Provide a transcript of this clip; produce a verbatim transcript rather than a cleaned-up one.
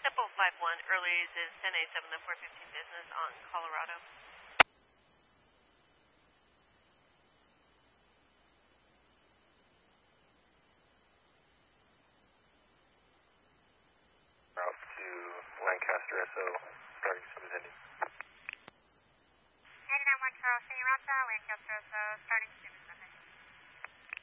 Tempo five one, earlies is ten A seven, the four fifteen business on Colorado. Route to Lancaster S O, starting Sims Indy. ninety-nine one Charles, can you route to Lancaster S O, starting Sims